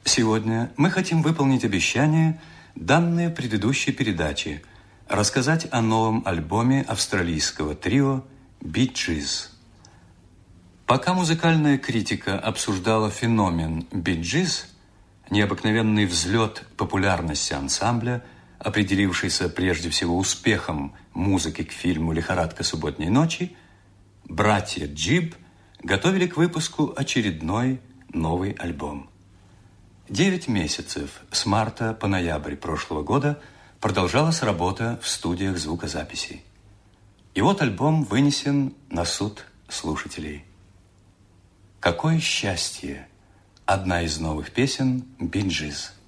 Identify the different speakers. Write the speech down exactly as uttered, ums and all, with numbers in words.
Speaker 1: Сегодня мы хотим выполнить обещание, данное в предыдущей передаче, рассказать о новом альбоме австралийского трио Bee Gees. Пока музыкальная критика обсуждала феномен Bee Gees, необыкновенный взлет популярности ансамбля, определившийся прежде всего успехом музыки к фильму «Лихорадка субботней ночи», братья Джиб готовили к выпуску очередной новый альбом. Девять месяцев с марта по ноябрь прошлого года продолжалась работа в студиях звукозаписи. И вот альбом вынесен на суд слушателей. «Какое счастье!» Одна из новых песен Bee Gees.